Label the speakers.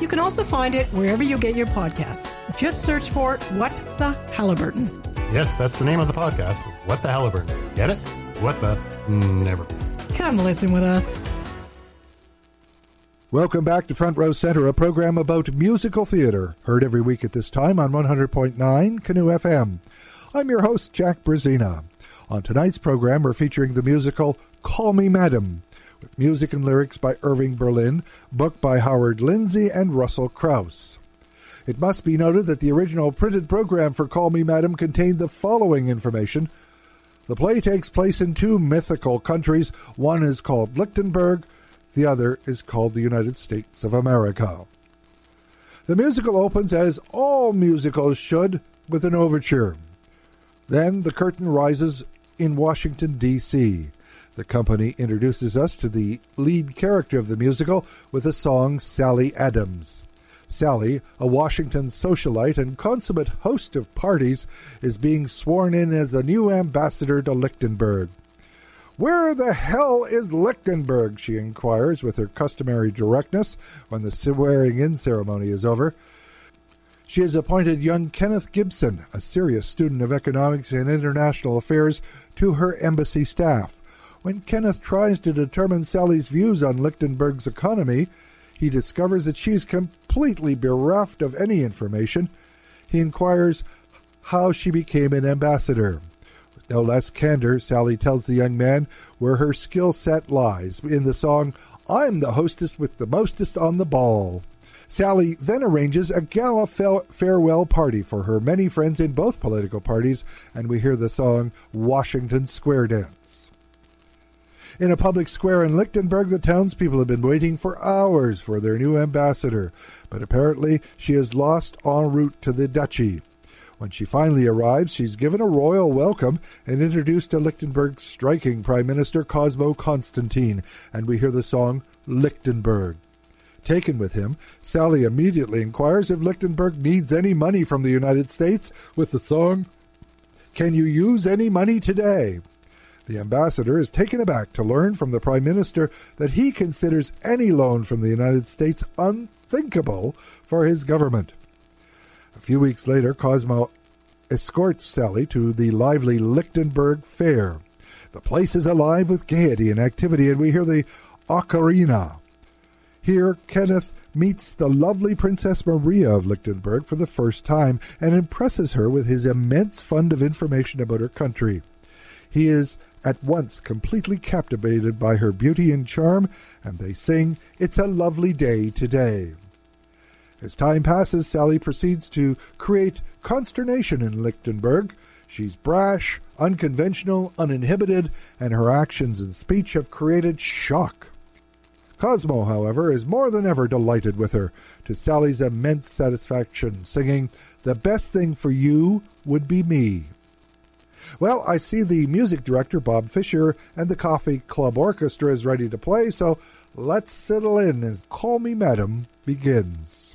Speaker 1: You can also find it wherever you get your podcasts. Just search for What the Halliburton.
Speaker 2: Yes, that's the name of the podcast. What the Halliburton. Get it? What the... Never.
Speaker 1: Come listen with us.
Speaker 3: Welcome back to Front Row Center, a program about musical theater, heard every week at this time on 100.9 Canoe FM. I'm your host, Jack Brazina. On tonight's program, we're featuring the musical Call Me Madam, with music and lyrics by Irving Berlin, book by Howard Lindsay and Russell Krauss. It must be noted that the original printed program for Call Me Madam contained the following information. The play takes place in two mythical countries. One is called Lichtenberg, the other is called the United States of America. The musical opens, as all musicals should, with an overture. Then the curtain rises in Washington, D.C. The company introduces us to the lead character of the musical with the song Sally Adams. Sally, a Washington socialite and consummate host of parties, is being sworn in as the new ambassador to Lichtenberg. "Where the hell is Lichtenberg?" she inquires with her customary directness when the swearing-in ceremony is over. She has appointed young Kenneth Gibson, a serious student of economics and international affairs, to her embassy staff. When Kenneth tries to determine Sally's views on Lichtenberg's economy, he discovers that she's completely bereft of any information. He inquires how she became an ambassador. With no less candor, Sally tells the young man where her skill set lies in the song, "I'm the hostess with the mostest on the ball." Sally then arranges a gala farewell party for her many friends in both political parties, and we hear the song "Washington Square Dance." In a public square in Lichtenberg, the townspeople have been waiting for hours for their new ambassador, but apparently she is lost en route to the duchy. When she finally arrives, she's given a royal welcome and introduced to Lichtenberg's striking Prime Minister Cosmo Constantine, and we hear the song "Lichtenberg." Taken with him, Sally immediately inquires if Lichtenberg needs any money from the United States with the song, "Can you use any money today?" The ambassador is taken aback to learn from the Prime Minister that he considers any loan from the United States unthinkable for his government. A few weeks later, Cosmo escorts Sally to the lively Lichtenberg Fair. The place is alive with gaiety and activity, and we hear the ocarina. Here, Kenneth meets the lovely Princess Maria of Lichtenberg for the first time and impresses her with his immense fund of information about her country. He is at once completely captivated by her beauty and charm, and they sing "It's a Lovely Day Today." As time passes, Sally proceeds to create consternation in Lichtenberg. She's brash, unconventional, uninhibited, and her actions and speech have created shock. Cosmo, however, is more than ever delighted with her, to Sally's immense satisfaction, singing, "The best thing for you would be me." Well, I see the music director, Bob Fisher, and the Coffee Club Orchestra is ready to play, so let's settle in as Call Me Madam begins.